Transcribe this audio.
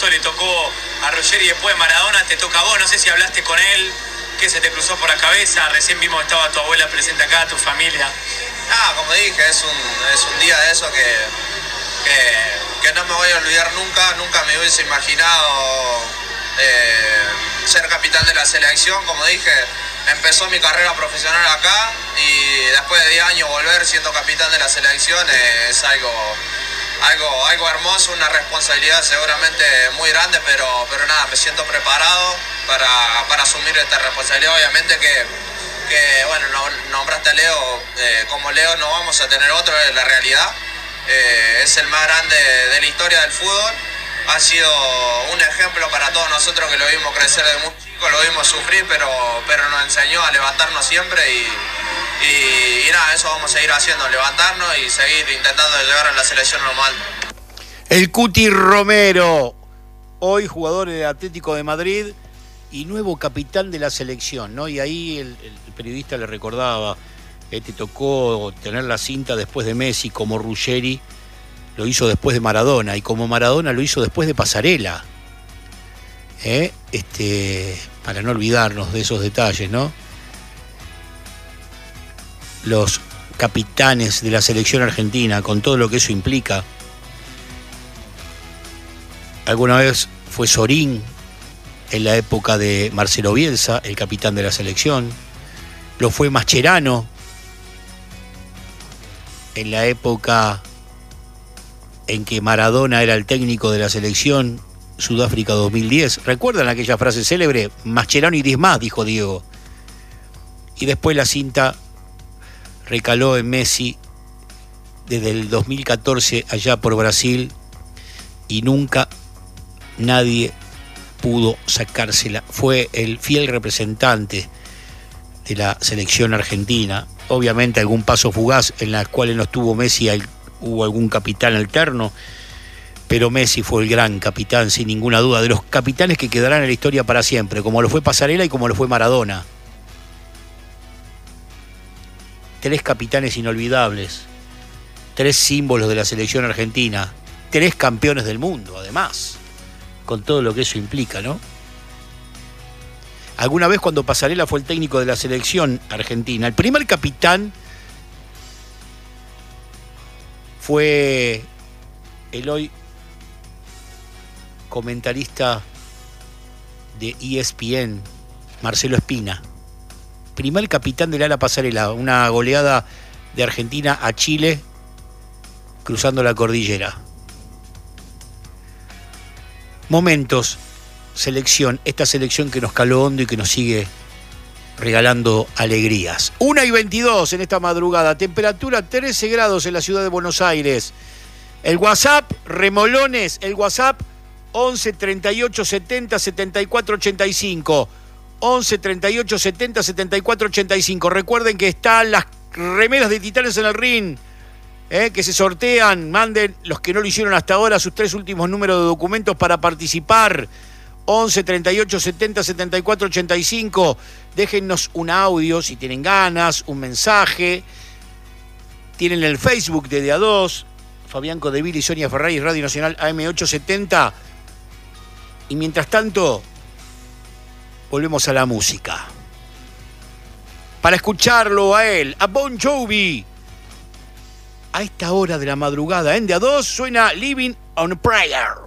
justo le tocó a Ruggeri después de Maradona, te toca a vos, no sé si hablaste con él, qué se te cruzó por la cabeza, recién vimos que estaba tu abuela presente acá, tu familia. Como dije, es un día de eso que no me voy a olvidar nunca me hubiese imaginado ser capitán de la selección. Como dije, empezó mi carrera profesional acá y después de 10 años volver siendo capitán de la selección es algo hermoso, una responsabilidad seguramente muy grande, pero nada, me siento preparado para asumir esta responsabilidad. Obviamente que bueno, nombraste a Leo, como Leo no vamos a tener otro, es la realidad. Es el más grande de la historia del fútbol. Ha sido un ejemplo para todos nosotros que lo vimos crecer de muy chico, lo vimos sufrir, pero nos enseñó a levantarnos siempre y nada, eso vamos a seguir haciendo, levantarnos y seguir intentando llegar a la selección normal. El Cuti Romero, hoy jugador del Atlético de Madrid y nuevo capitán de la selección, ¿no? Y ahí el periodista le recordaba, te tocó tener la cinta después de Messi, como Ruggeri lo hizo después de Maradona, y como Maradona lo hizo después de Pasarela. Para no olvidarnos de esos detalles, ¿no? Los capitanes de la selección argentina, con todo lo que eso implica. Alguna vez fue Sorín, en la época de Marcelo Bielsa, el capitán de la selección. Lo fue Mascherano, en la época en que Maradona era el técnico de la selección, Sudáfrica 2010. ¿Recuerdan aquella frase célebre? Mascherano y 10 más, dijo Diego. Y después la cinta recaló en Messi desde el 2014 allá por Brasil y nunca nadie pudo sacársela. Fue el fiel representante de la selección argentina. Obviamente algún paso fugaz en las cuales no estuvo Messi, hubo algún capitán alterno, pero Messi fue el gran capitán, sin ninguna duda, de los capitanes que quedarán en la historia para siempre, como lo fue Pasarela y como lo fue Maradona. 3 capitanes inolvidables, 3 símbolos de la selección argentina, 3 campeones del mundo, además, con todo lo que eso implica, ¿no? Alguna vez cuando Pasarela fue el técnico de la selección argentina, el primer capitán fue el hoy comentarista de ESPN, Marcelo Espina. Primer capitán del ala Pasarela, una goleada de Argentina a Chile cruzando la cordillera. Momentos, selección, esta selección que nos caló hondo y que nos sigue regalando alegrías. 1:22 en esta madrugada, temperatura 13 grados en la ciudad de Buenos Aires. El WhatsApp, Remolones, el WhatsApp 11 38 70 74 85. 11 38 70 74 85. Recuerden que están las remeras de Titanes en el Ring, que se sortean. Manden los que no lo hicieron hasta ahora sus 3 últimos números de documentos para participar. 11 38 70 74 85. Déjennos un audio si tienen ganas, un mensaje. Tienen el Facebook de A2, Fabián Codeville y Sonia Ferrari, Radio Nacional AM870. Y mientras tanto, volvemos a la música. Para escucharlo a él, a Bon Jovi. A esta hora de la madrugada, en De A2 suena Living on a Prayer.